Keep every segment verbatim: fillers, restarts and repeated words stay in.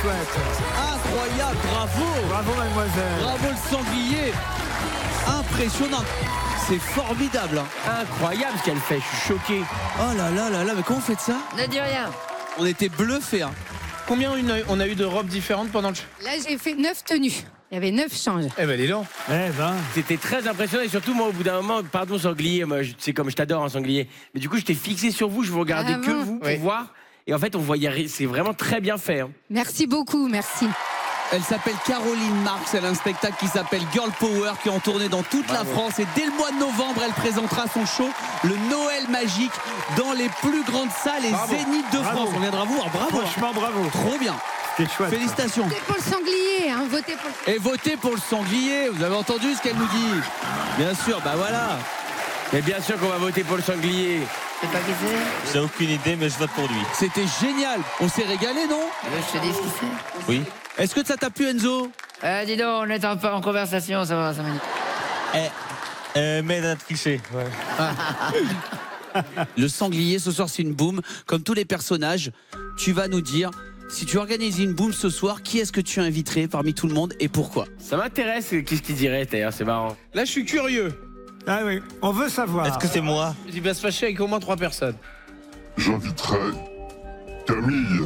chouette. Incroyable, bravo. Bravo, mademoiselle. Bravo le sanglier. Impressionnant. C'est formidable. Hein. Incroyable ce qu'elle fait, je suis choqué. Oh là là là là, mais comment vous faites ça? Ne dis rien. On était bluffés. Hein. Combien on a eu de robes différentes pendant le show? Là, j'ai fait neuf tenues. Il y avait neuf changes. Eh ben, dis donc. Eh ben. C'était très impressionnant et surtout moi au bout d'un moment, pardon sanglier, moi je- c'est comme je t'adore un sanglier, mais du coup j'étais fixé sur vous, je vous regardais Ah que bon vous pour Oui. voir et en fait on voyait, ri- c'est vraiment très bien fait. Hein. Merci beaucoup, merci. Elle s'appelle Caroline Marx. Elle a un spectacle qui s'appelle Girl Power qui est en tournée dans toute la France. Et dès le mois de novembre, elle présentera son show, le Noël Magique, dans les plus grandes salles et Bravo. zéniths de Bravo. France. On viendra vous voir. Bravo. Franchement, bravo. Trop bien. C'était chouette. Félicitations. Votez pour le sanglier, hein, votez pour le... Et votez pour le sanglier. Vous avez entendu ce qu'elle nous dit? Bien sûr, bah voilà. Mais bien sûr qu'on va voter pour le sanglier. Je sais pas qui c'est. J'ai aucune idée, mais je vote pour lui. C'était génial. On s'est régalé, non? Tu veux que je te dise qui c'est? Oui. Est-ce que ça t'a plu, Enzo? Euh, dis donc, on est un peu en conversation, ça va, ça m'a dit. Eh, euh, mais elle a triché. Ouais. Le sanglier, ce soir, c'est une boum. Comme tous les personnages, tu vas nous dire, si tu organises une boum ce soir, qui est-ce que tu inviterais parmi tout le monde et pourquoi? Ça m'intéresse, qu'est-ce qu'il dirait d'ailleurs, c'est marrant. Là je suis curieux. Ah oui, on veut savoir. Est-ce que c'est moi? Il va se fâcher avec au moins trois personnes. J'inviterai Camille.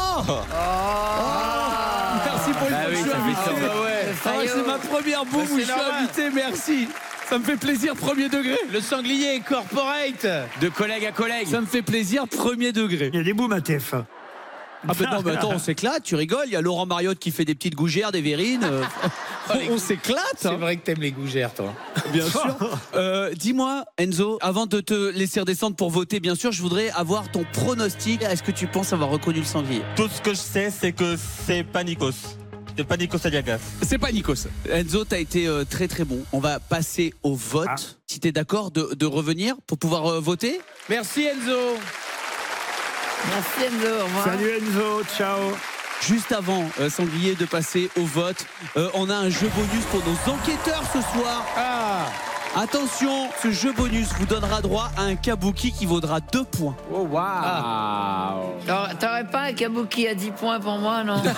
Merci pour Bah une oui, bonne ça fait invité. ça, ouais. Ah, c'est ma première boum Bah, où c'est je suis normal. invité, merci. Ça me fait plaisir, premier degré. Le sanglier corporate. De collègue à collègue. Ça me fait plaisir, premier degré. Il y a des booms à T F un. Ah ben non, mais attends, on s'éclate, tu rigoles. Il y a Laurent Mariotte qui fait des petites gougères, des verrines. euh, on on s'éclate, C'est hein, vrai que t'aimes les gougères toi. bien sûr. Euh, Dis-moi, Enzo, avant de te laisser redescendre pour voter, bien sûr, je voudrais avoir ton pronostic. Est-ce que tu penses avoir reconnu le sanglier? Tout ce que je sais, c'est que c'est pas Nikos. C'est pas Nikos Aliagas. C'est pas Nikos. Enzo, t'as été euh, très très bon. On va passer au vote. Ah. Si t'es d'accord de, de revenir pour pouvoir euh, voter. Merci Enzo. Merci Enzo, au revoir. Salut Enzo, ciao. Juste avant, euh, Sanglier, de passer au vote, euh, on a un jeu bonus pour nos enquêteurs ce soir. Ah. Attention, ce jeu bonus vous donnera droit à un kabuki qui vaudra deux points. Oh waouh. T'aurais t'aurais pas un kabuki à dix points pour moi, non?